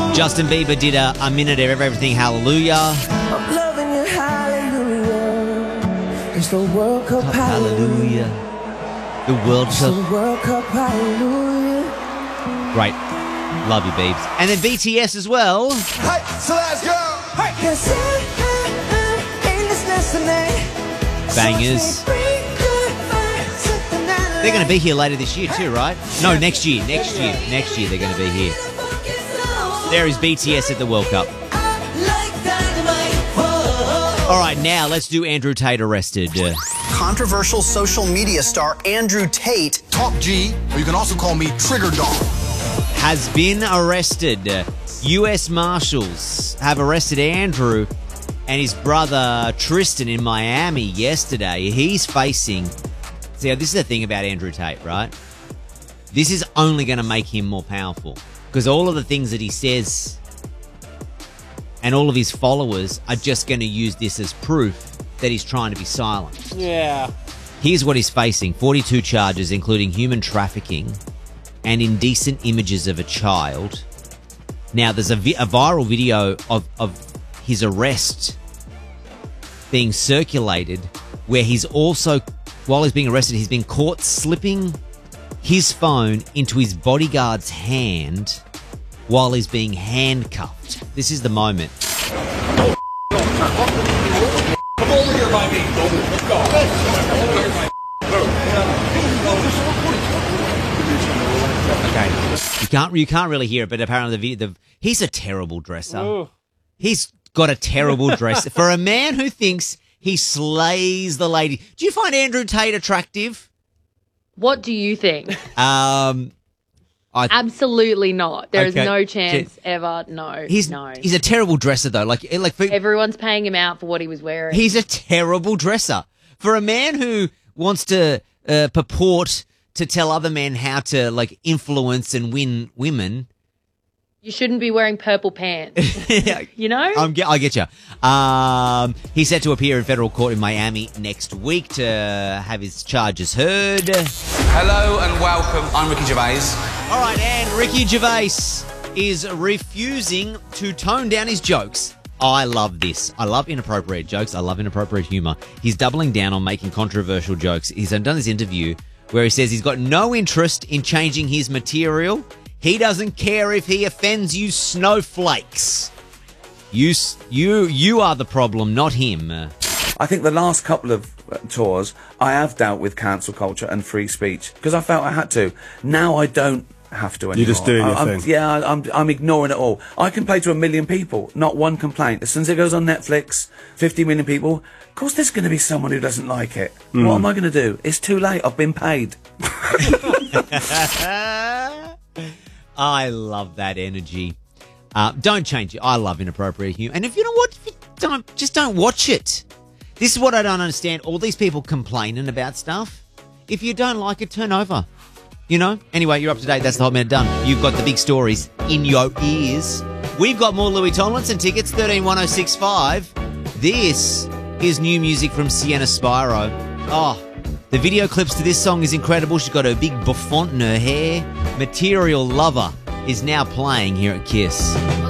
Justin Bieber did a minute of everything, hallelujah. I'm loving you, hallelujah. It's the World Cup, hallelujah. The World It's the Cup. World Cup, hallelujah. Great. Love you, Biebs. And then BTS as well. Hey, so let's go. Hey. Bangers. They're going to be here later this year too, right? No, next year. Next year they're going to be here. There is BTS at the World Cup. All right, now let's do Andrew Tate arrested. Controversial social media star Andrew Tate, Top G, or you can also call me Trigger Dog, has been arrested. U.S. Marshals have arrested Andrew and his brother Tristan in Miami yesterday. He's facing... See, this is the thing about Andrew Tate, right? This is only going to make him more powerful because all of the things that he says and all of his followers are just going to use this as proof that he's trying to be silent. Yeah. Here's what he's facing. 42 charges, including human trafficking and indecent images of a child. Now, there's a viral video of his arrest being circulated where he's also, while he's being arrested, he's been caught slipping his phone into his bodyguard's hand while he's being handcuffed. This is the moment. Come over here by me. Let's go. Okay, you can't really hear it, but apparently he's a terrible dresser. Ooh. He's got a terrible dress for a man who thinks he slays the lady. Do you find Andrew Tate attractive? What do you think? Absolutely not. There is Okay. no chance ever. No. He's a terrible dresser though. Like Everyone's paying him out for what he was wearing. he's a terrible dresser for a man who wants to purport to tell other men how to influence and win women. You shouldn't be wearing purple pants. You know? I get you. He's set to appear in federal court in Miami next week to have his charges heard. Hello and welcome. I'm Ricky Gervais. All right, and Ricky Gervais is refusing to tone down his jokes. I love this. I love inappropriate jokes. I love inappropriate humor. He's doubling down on making controversial jokes. He's done this interview where he says he's got no interest in changing his material. He doesn't care if he offends you snowflakes. You are the problem, not him. I think the last couple of tours, I have dealt with cancel culture and free speech because I felt I had to. Now I don't have to anymore. You're just doing your thing. Yeah, I'm ignoring it all. I can play to 1 million people, not one complaint. As soon as it goes on Netflix, 50 million people, of course there's going to be someone who doesn't like it. What am I going to do? It's too late. I've been paid. I love that energy. Don't change it. I love inappropriate humor. And if you know what, just don't watch it. This is what I don't understand. All these people complaining about stuff. If you don't like it, turn over. You know? Anyway, you're up to date. That's the Hot Minute done. You've got the big stories in your ears. We've got more Louis Tomlinson tickets, 131065. This is new music from Sienna Spiro. Oh, the video clips to this song is incredible. She's got her big bouffant in her hair. Material Lover is now playing here at Kiss.